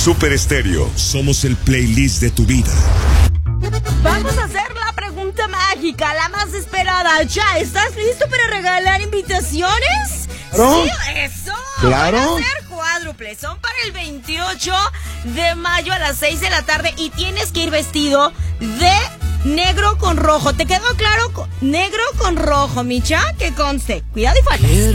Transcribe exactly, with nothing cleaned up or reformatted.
Super Estéreo. Somos el playlist de tu vida. Vamos a hacer la pregunta mágica, la más esperada. ¿Ya estás listo para regalar invitaciones? ¿Claro? Sí, eso. Claro. Van a ser cuádruples. Son para el veintiocho de mayo a las seis de la tarde y tienes que ir vestido de negro con rojo. ¿Te quedó claro? Negro con rojo, Micha, que conste. Cuidado y falta.